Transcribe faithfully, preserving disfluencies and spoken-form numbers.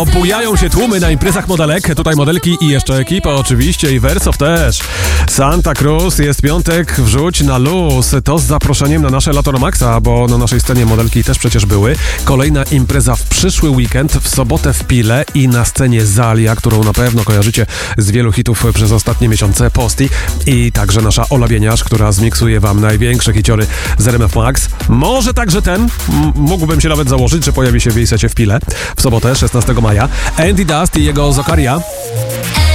Bujają się tłumy na imprezach modelek, tutaj modelki i jeszcze ekipa oczywiście i Wersow też. Santa Cruz, jest piątek, wrzuć na luz. To z zaproszeniem na nasze Lato na Maxa, bo na naszej scenie modelki też przecież były. Kolejna impreza w przyszły weekend, w sobotę w Pile i na scenie Zalia, którą na pewno kojarzycie z wielu hitów przez ostatnie miesiące, Posty. I także nasza Ola Bieniasz, która zmiksuje wam największe hiciory z R M F Max. Może także ten, m- mógłbym się nawet założyć, że pojawi się w jej secie w Pile w sobotę, szesnastego maja. Andy Dust i jego Zokaria.